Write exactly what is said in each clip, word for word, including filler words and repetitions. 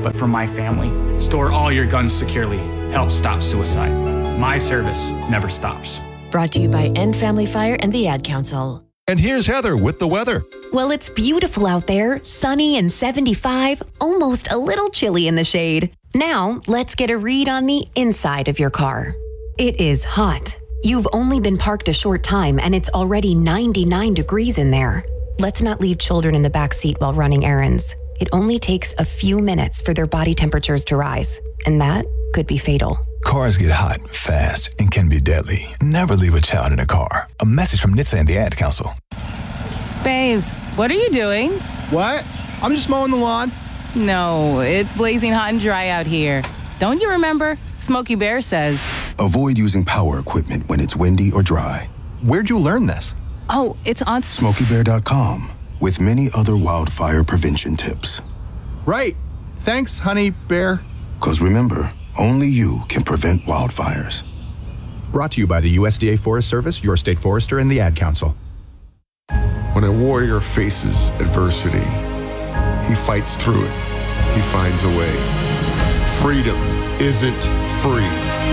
but for my family. Store all your guns securely. Help stop suicide. My service never stops. Brought to you by End Family Fire and the Ad Council. And here's Heather with the weather. Well, it's beautiful out there, sunny and seventy-five, almost a little chilly in the shade. Now, let's get a read on the inside of your car. It is hot. You've only been parked a short time and it's already ninety-nine degrees in there. Let's not leave children in the back seat while running errands. It only takes a few minutes for their body temperatures to rise, and that could be fatal. Cars get hot, fast, and can be deadly. Never leave a child in a car. A message from N H T S A and the Ad Council. Babes, what are you doing? What? I'm just mowing the lawn. No, it's blazing hot and dry out here. Don't you remember? Smokey Bear says. Avoid using power equipment when it's windy or dry. Where'd you learn this? Oh, it's on Smokey Bear dot com with many other wildfire prevention tips. Right. Thanks, honey bear. Because remember, only you can prevent wildfires. Brought to you by the U S D A Forest Service, your state forester, and the Ad Council. When a warrior faces adversity, he fights through it. He finds a way. Freedom isn't free.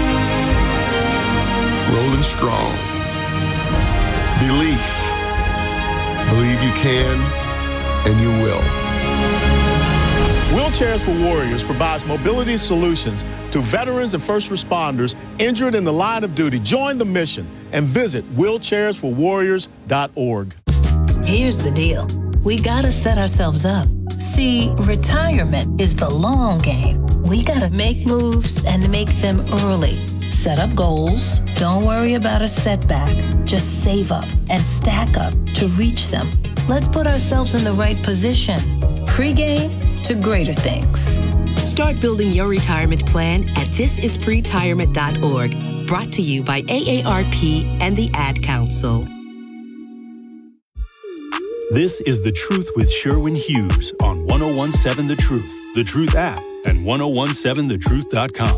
Rolling strong. Belief. Believe you can, and you will. Wheelchairs for Warriors provides mobility solutions to veterans and first responders injured in the line of duty. Join the mission and visit wheelchairs for warriors dot org. Here's the deal. We gotta set ourselves up. See, retirement is the long game. We gotta make moves and make them early. Set up goals. Don't worry about a setback. Just save up and stack up to reach them. Let's put ourselves in the right position. Pre-game to greater things. Start building your retirement plan at this is pretirement dot org. Brought to you by A A R P and the Ad Council. This is The Truth with Sherwin Hughes on one oh one seven The Truth, The Truth app, and ten seventeen the truth dot com.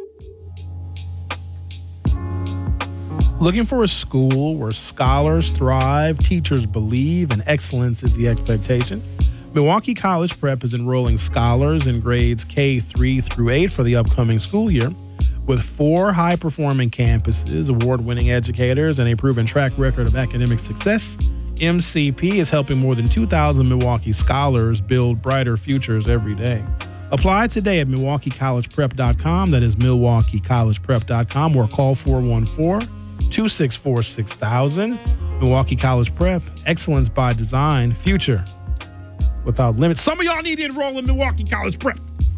Looking for a school where scholars thrive, teachers believe, and excellence is the expectation? Milwaukee College Prep is enrolling scholars in grades K three through eight for the upcoming school year. With four high-performing campuses, award-winning educators, and a proven track record of academic success, M C P is helping more than two thousand Milwaukee scholars build brighter futures every day. Apply today at milwaukee college prep dot com. That is milwaukee college prep dot com, or call four one four, two six four, six thousand. Milwaukee College Prep, excellence by design, future without limits. Some of y'all need to enroll in Milwaukee College Prep.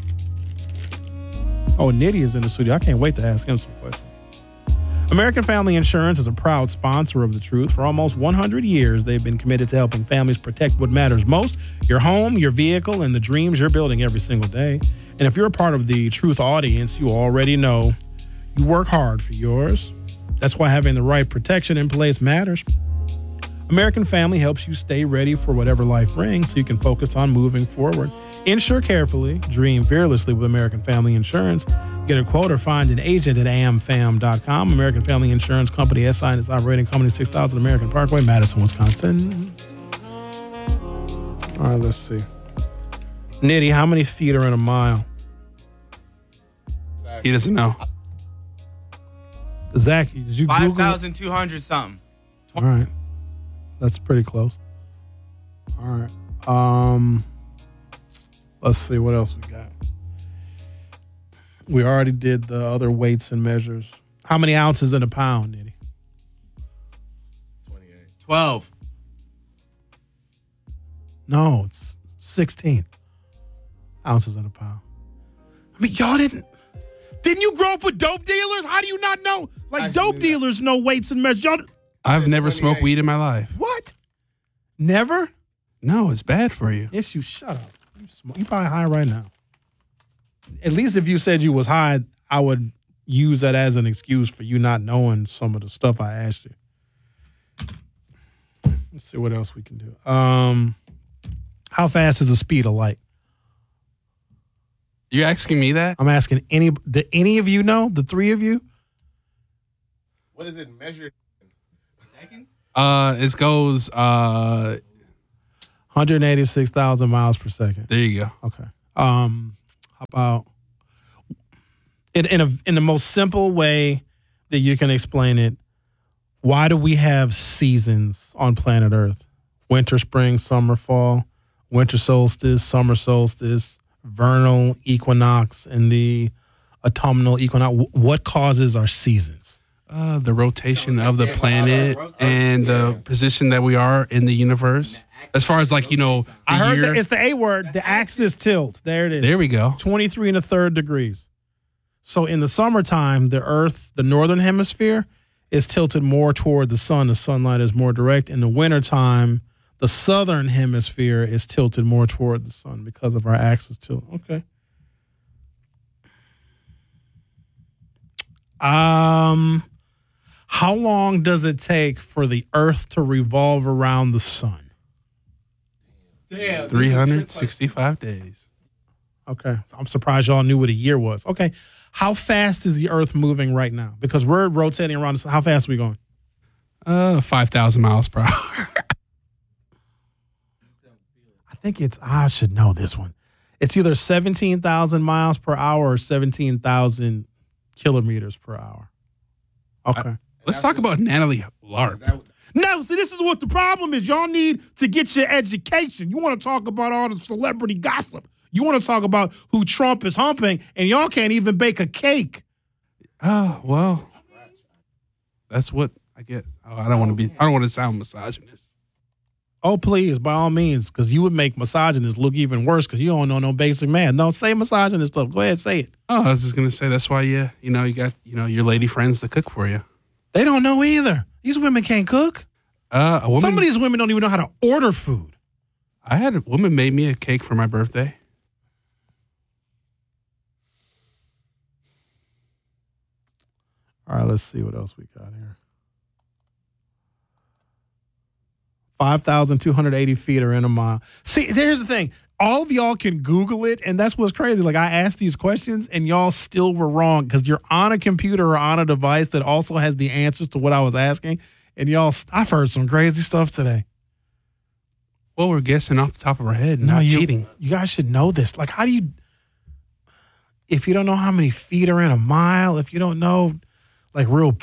Oh, Nitty is in the studio. I can't wait to ask him some questions. American Family Insurance is a proud sponsor of The Truth. For almost one hundred years, they've been committed to helping families protect what matters most, your home, your vehicle, and the dreams you're building every single day. And if you're a part of the Truth audience, you already know you work hard for yours. That's why having the right protection in place matters. American Family helps you stay ready for whatever life brings so you can focus on moving forward. Insure carefully, dream fearlessly with American Family Insurance. Get a quote or find an agent at a m fam dot com. American Family Insurance Company, S I and its operating company, six thousand American Parkway, Madison, Wisconsin. All right, let's see. Nitty, how many feet are in a mile? He doesn't know. Zach, did you Google it? five thousand two hundred something. All right. That's pretty close. All right. Um, let's see what else we got. We already did the other weights and measures. How many ounces in a pound, Nitty? twenty-eight. twelve. No, it's sixteen ounces in a pound. I mean, y'all didn't... Didn't you grow up with dope dealers? How do you not know? Like, Actually, dope dealers know weights and measures. Y'all... I've never smoked weed in my life. What? Never? No, it's bad for you. Yes, you shut up. You, smoke. You probably high right now. At least if you said you was high, I would use that as an excuse for you not knowing some of the stuff I asked you. Let's see what else we can do. Um, how fast is the speed of light? You asking me that? I'm asking any. Do any of you know? The three of you? What is it measured? Seconds? Uh, it goes uh, one hundred eighty-six thousand miles per second. There you go. Okay. Um, About in in a in the most simple way that you can explain it. Why do we have seasons on planet Earth? Winter, spring, summer, fall, winter solstice, summer solstice, vernal equinox, and the autumnal equinox. What causes our seasons? Uh, the rotation of the planet and the position that we are in the universe. As far as like, you know, the I heard year. that it's the A word, the axis tilt. There it is. There we go. twenty-three and a third degrees. So in the summertime, the Earth, the northern hemisphere, is tilted more toward the sun. The sunlight is more direct. In the wintertime, the southern hemisphere is tilted more toward the sun because of our axis tilt. Okay. Um, how long does it take for the Earth to revolve around the sun? Damn, three hundred sixty-five days. Okay. I'm surprised y'all knew what a year was. Okay. How fast is the Earth moving right now? Because we're rotating around the sun. How fast are we going? Uh, five thousand miles per hour. I think it's, I should know this one. It's either seventeen thousand miles per hour or seventeen thousand kilometers per hour. Okay. I, let's talk about Natalie Larp. No, see, this is what the problem is. Y'all need to get your education. You want to talk about all the celebrity gossip. You want to talk about who Trump is humping, and y'all can't even bake a cake. Oh, well, that's what I guess. Oh, I don't want to be, I don't want to sound misogynist. Oh, please, by all means, because you would make misogynist look even worse because you don't know no basic man. No, say misogynist stuff. Go ahead, say it. Oh, I was just going to say that's why you, you know, you got, you know, your lady friends to cook for you. They don't know either. These women can't cook. Uh, a woman, Some of these women don't even know how to order food. I had a woman made me a cake for my birthday. All right, let's see what else we got here. five thousand two hundred eighty feet are in a mile. See, here's the thing. All of y'all can Google it, and that's what's crazy. Like, I asked these questions, and y'all still were wrong because you're on a computer or on a device that also has the answers to what I was asking. And y'all, I've heard some crazy stuff today. Well, we're guessing off the top of our head, No, not you, cheating. You guys should know this. Like, how do you, if you don't know how many feet are in a mile, if you don't know, like, real.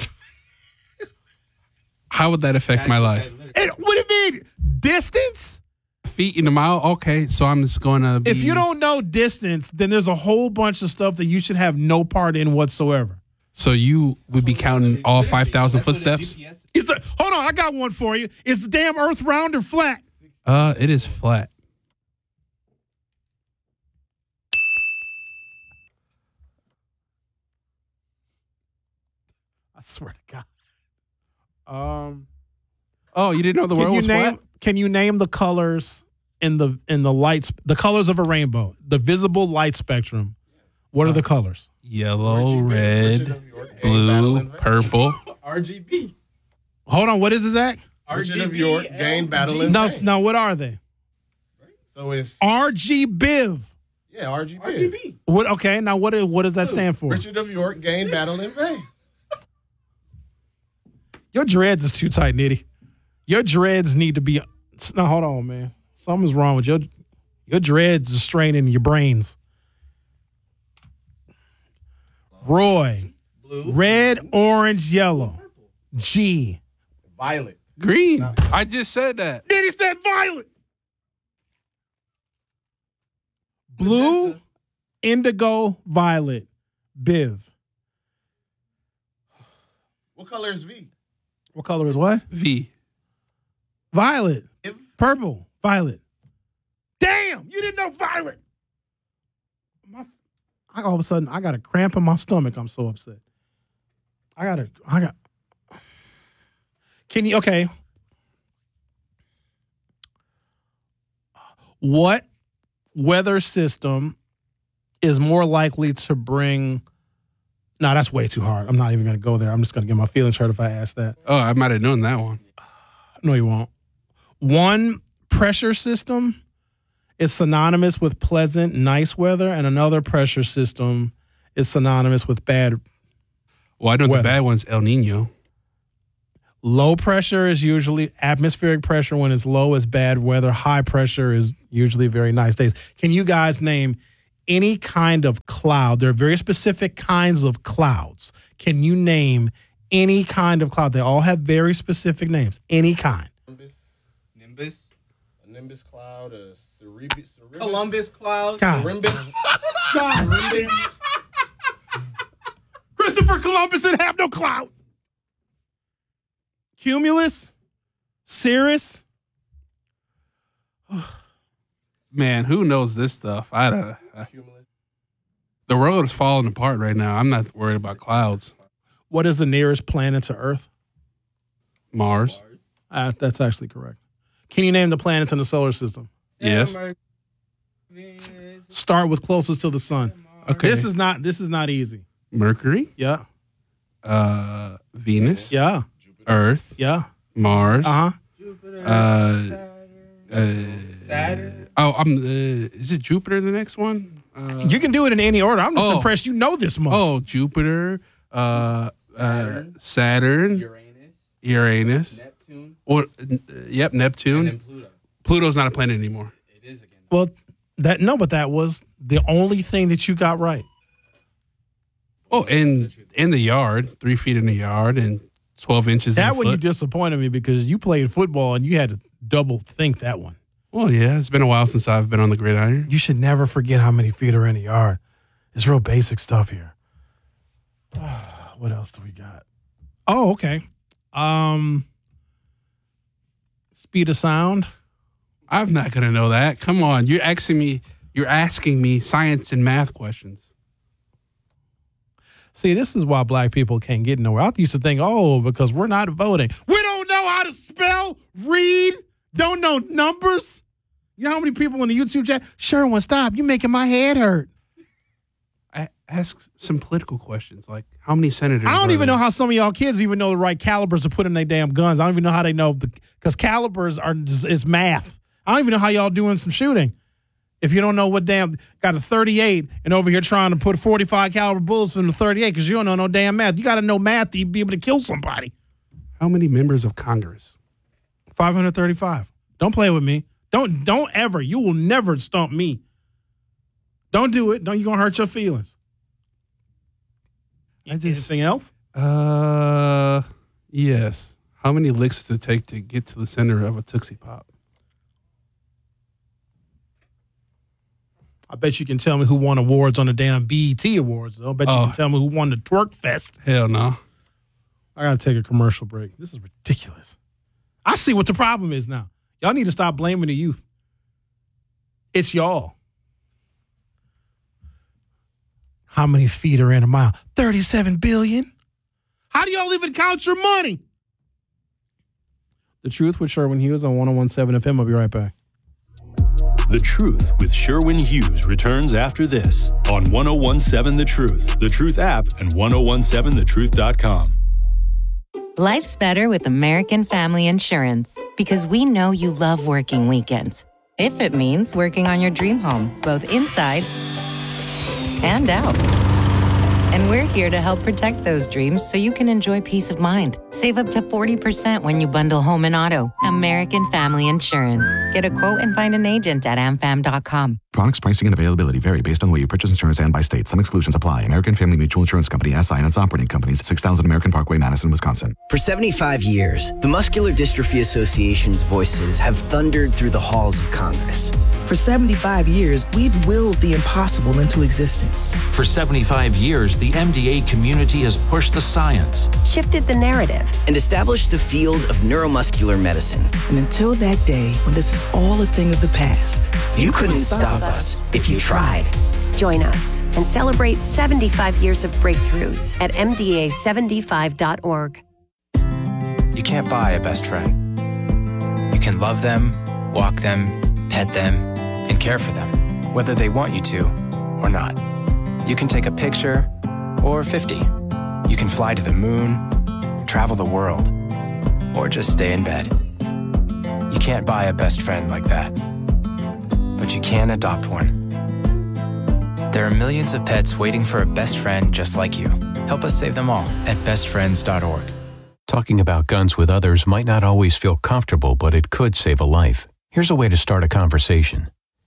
How would that affect my life? It, what do you mean? Distance? Feet in a mile? Okay, so I'm just going to be. If you don't know distance, then there's a whole bunch of stuff that you should have no part in whatsoever. So you would be counting all five thousand footsteps? Is the, hold on, I got one for you. Is the damn Earth round or flat? Uh, it is flat. I swear to God. Um. Oh, you didn't know the Can world you was name? flat? Can you name the colors in the in the lights? The colors of a rainbow, the visible light spectrum. What are the colors? Yellow, red, blue, purple. R G B. Hold on, what is it, Zach? Richard of York, gain, battle, and No, vain. no. What are they? So it's R G B I V. yeah, R G B. What? Okay, now what? What does that stand for? Richard of York, gain, battle, and vain. Your dreads is too tight, Nitty. Your dreads need to be. No, hold on, man. Something's wrong with your your dreads is straining your brains. Roy, Blue, red, orange, yellow. G, violet, Green. I just said that. Nitty said violet. Blue, indigo, violet, Biv. What color is V? What color is what? V. Violet. If Purple. Violet. Damn, you didn't know violet. My, I, all of a sudden, I got a cramp in my stomach. I'm so upset. I got a, I got. Can you, okay. What weather system is more likely to bring, no, that's way too hard. I'm not even going to go there. I'm just going to get my feelings hurt if I ask that. Oh, I might have known that one. No, you won't. One pressure system is synonymous with pleasant, nice weather, and another pressure system is synonymous with bad. Well, I know weather. the bad one's El Nino. Low pressure is usually atmospheric pressure. When it's low is bad weather. High pressure is usually very nice days. Can you guys name any kind of cloud. There are very specific kinds of clouds. Can you name any kind of cloud? They all have very specific names. Any kind. Nimbus. Nimbus. A nimbus cloud. A cerebus. cerebus Columbus cloud. God. Cerimbus. Cerimbus. Christopher Columbus didn't have no cloud. Cumulus. Cirrus. Man, who knows this stuff? I don't know. The world is falling apart right now. I'm not worried about clouds. What is the nearest planet to Earth? Mars. Uh, that's actually correct. Can you name the planets in the solar system? Yes. Start with closest to the sun. Okay. This is not. This is not easy. Mercury. Yeah. Uh, Venus. Yeah. Earth. Yeah. Mars. Uh huh. Uh, uh, Saturn. Oh, I'm. Uh, is it Jupiter? The next one. Uh, You can do it in any order. I'm just oh. impressed you know this much. Oh, Jupiter. Uh, uh, Saturn. Uranus. Uranus. Neptune. Or, uh, yep, Neptune. And then Pluto. Pluto's not a planet anymore. It is again. Well, that no, but that was the only thing that you got right. Oh, in in the yard, three feet in the yard, and twelve inches. That in one foot. you disappointed me because you played football and you had to double think that one. Well, yeah, it's been a while since I've been on the gridiron. You should never forget how many feet are in a yard. It's real basic stuff here. What else do we got? Oh, okay. Um, speed of sound. I'm not gonna know that. Come on, you're asking me. You're asking me science and math questions. See, this is why black people can't get nowhere. I used to think, oh, because we're not voting. We don't know how to spell, read, don't know numbers. You know how many people in the YouTube chat? Sherwin, stop. You're making my head hurt. I ask some political questions, like how many senators? I don't are even there? know how some of y'all kids even know the right calibers to put in their damn guns. I don't even know how they know, because calibers are is math. I don't even know how y'all doing some shooting. If you don't know what damn, got a thirty-eight and over here trying to put forty-five caliber bullets in the thirty-eight because you don't know no damn math. You got to know math to be able to kill somebody. How many members of Congress? five hundred thirty-five. Don't play with me. Don't don't ever. You will never stump me. Don't do it. Don't you gonna hurt your feelings. I just, Anything else? Uh, yes. How many licks does it take to get to the center of a Tootsie Pop? I bet you can tell me who won awards on the damn B E T Awards. I bet you Oh. can tell me who won the Twerk Fest. Hell no. I got to take a commercial break. This is ridiculous. I see what the problem is now. Y'all need to stop blaming the youth. It's y'all. How many feet are in a mile? thirty-seven billion. How do y'all even count your money? The Truth with Sherwin Hughes on one oh one point seven F M. I'll be right back. The Truth with Sherwin Hughes returns after this on one oh one point seven The Truth, The Truth app, and ten seventeen the truth dot com. Life's better with American Family Insurance because we know you love working weekends. If it means working on your dream home, both inside and out. And we're here to help protect those dreams so you can enjoy peace of mind. Save up to forty percent when you bundle home and auto. American Family Insurance. Get a quote and find an agent at a m fam dot com. Products, pricing, and availability vary based on the way you purchase insurance and by state. Some exclusions apply. American Family Mutual Insurance Company, S I and its operating companies, six thousand American Parkway, Madison, Wisconsin. For seventy-five years, the Muscular Dystrophy Association's voices have thundered through the halls of Congress. For seventy-five years, we've willed the impossible into existence. For seventy-five years, the M D A community has pushed the science, shifted the narrative, and established the field of neuromuscular medicine. And until that day, when this is all a thing of the past, you couldn't stop us if you tried. Join us and celebrate seventy-five years of breakthroughs at m d a seventy-five dot org. You can't buy a best friend. You can love them, walk them, pet them, and care for them, whether they want you to or not. You can take a picture or fifty. You can fly to the moon, travel the world, or just stay in bed. You can't buy a best friend like that, but you can adopt one. There are millions of pets waiting for a best friend just like you. Help us save them all at best friends dot org. Talking about guns with others might not always feel comfortable, but it could save a life. Here's a way to start a conversation.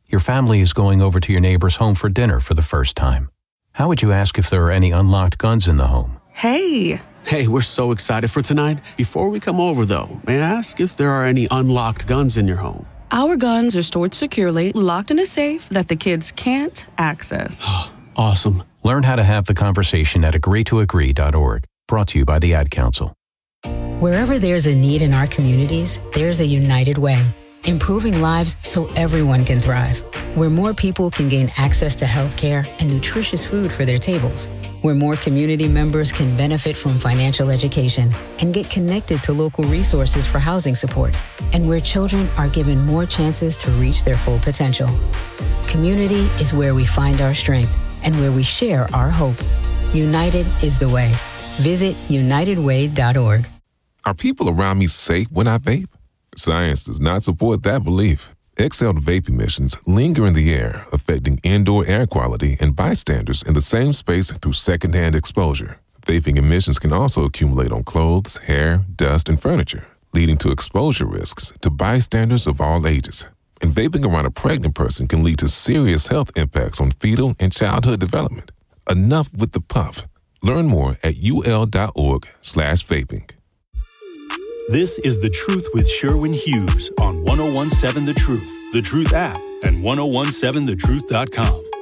Your family is going over to your neighbor's home for dinner for the first time. How would you ask if there are any unlocked guns in the home? Hey! Hey, we're so excited for tonight. Before we come over, though, may I ask if there are any unlocked guns in your home? Our guns are stored securely, locked in a safe that the kids can't access. Awesome. Learn how to have the conversation at agree to agree dot org. Brought to you by the Ad Council. Wherever there's a need in our communities, there's a United Way. Improving lives so everyone can thrive. Where more people can gain access to health care and nutritious food for their tables. Where more community members can benefit from financial education and get connected to local resources for housing support. And where children are given more chances to reach their full potential. Community is where we find our strength and where we share our hope. United is the way. Visit united way dot org. Are people around me safe when I vape? Science does not support that belief. Exhaled vape emissions linger in the air, affecting indoor air quality and bystanders in the same space through secondhand exposure. Vaping emissions can also accumulate on clothes, hair, dust, and furniture, leading to exposure risks to bystanders of all ages. And vaping around a pregnant person can lead to serious health impacts on fetal and childhood development. Enough with the puff. Learn more at ul.org slash vaping. This is The Truth with Sherwin Hughes on ten seventeen The Truth, The Truth app, and ten seventeen the truth dot com.